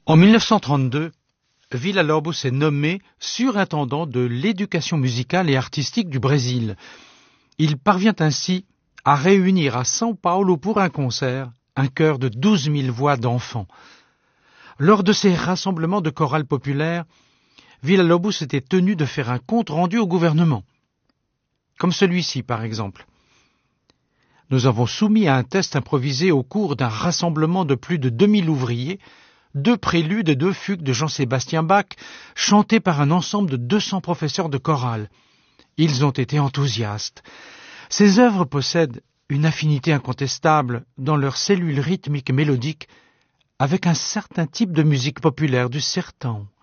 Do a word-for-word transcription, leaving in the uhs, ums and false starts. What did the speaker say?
En mille neuf cent trente-deux, Villa-Lobos est nommé surintendant de l'éducation musicale et artistique du Brésil. Il parvient ainsi à réunir à São Paulo pour un concert un chœur de douze mille voix d'enfants. Lors de ces rassemblements de chorales populaires, Villa-Lobos était tenu de faire un compte rendu au gouvernement, comme celui-ci par exemple. Nous avons soumis à un test improvisé au cours d'un rassemblement de plus de deux mille ouvriers deux préludes et deux fugues de Jean-Sébastien Bach, chantés par un ensemble de deux cents professeurs de chorale. Ils ont été enthousiastes. Ces œuvres possèdent une affinité incontestable dans leurs cellules rythmiques et mélodiques avec un certain type de musique populaire du sertão.